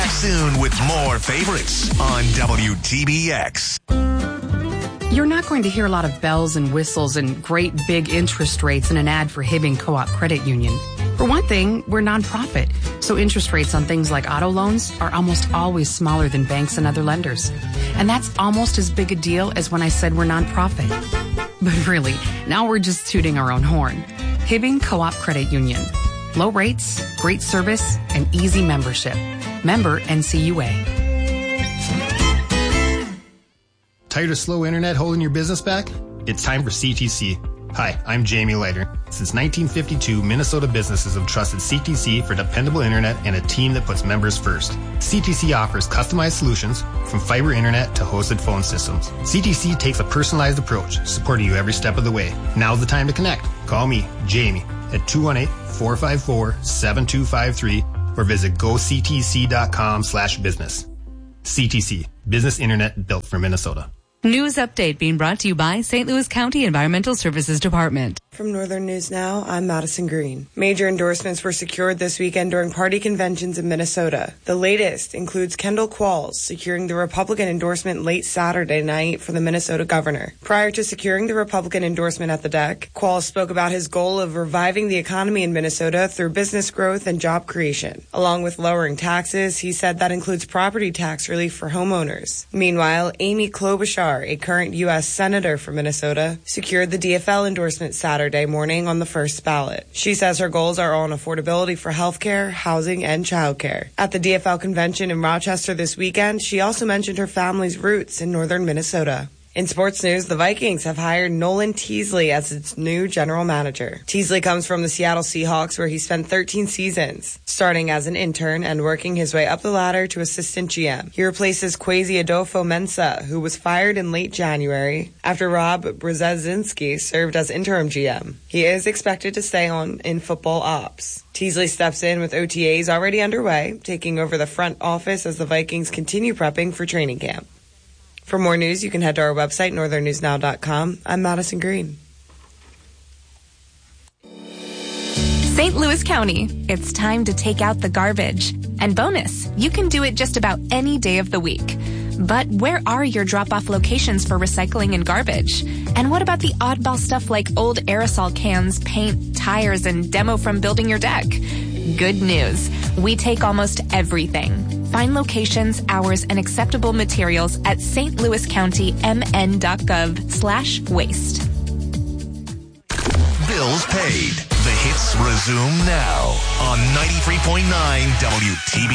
back soon with more favorites on WTBX. You're not going to hear a lot of bells and whistles and great big interest rates in an ad for Hibbing Co-op Credit Union. For one thing, we're nonprofit, so interest rates on things like auto loans are almost always smaller than banks and other lenders. And that's almost as big a deal as when I said we're nonprofit. But really, now we're just tooting our own horn. Hibbing Co-op Credit Union. Low rates, great service, and easy membership. Member NCUA. Tired of slow internet holding your business back? It's time for CTC. Hi, I'm Jamie Leiter. Since 1952, Minnesota businesses have trusted CTC for dependable internet and a team that puts members first. CTC offers customized solutions from fiber internet to hosted phone systems. CTC takes a personalized approach, supporting you every step of the way. Now's the time to connect. Call me, Jamie, at 218-454-7253 or visit goctc.com/business. CTC, business internet built for Minnesota. News update being brought to you by St. Louis County Environmental Services Department. From Northern News Now, I'm Madison Green. Major endorsements were secured this weekend during party conventions in Minnesota. The latest includes Kendall Qualls securing the Republican endorsement late Saturday night for the Minnesota governor. Prior to securing the Republican endorsement at the deck, Qualls spoke about his goal of reviving the economy in Minnesota through business growth and job creation. Along with lowering taxes, he said that includes property tax relief for homeowners. Meanwhile, Amy Klobuchar, a current U.S. Senator from Minnesota, secured the DFL endorsement Saturday morning on the first ballot. She says her goals are on affordability for healthcare, housing, and childcare. At the DFL convention in Rochester this weekend, she also mentioned her family's roots in northern Minnesota. In sports news, the Vikings have hired Nolan Teasley as its new general manager. Teasley comes from the Seattle Seahawks, where he spent 13 seasons, starting as an intern and working his way up the ladder to assistant GM. He replaces Kwesi Adolfo-Mensah, who was fired in late January after Rob Brzezinski served as interim GM. He is expected to stay on in football ops. Teasley steps in with OTAs already underway, taking over the front office as the Vikings continue prepping for training camp. For more news, you can head to our website, northernnewsnow.com. I'm Madison Green. St. Louis County, it's time to take out the garbage. And bonus, you can do it just about any day of the week. But where are your drop-off locations for recycling and garbage? And what about the oddball stuff like old aerosol cans, paint, tires, and demo from building your deck? Good news. We take almost everything. Find locations, hours, and acceptable materials at stlouiscountymn.gov/waste. Bills paid. The hits resume now on 93.9 WTBX.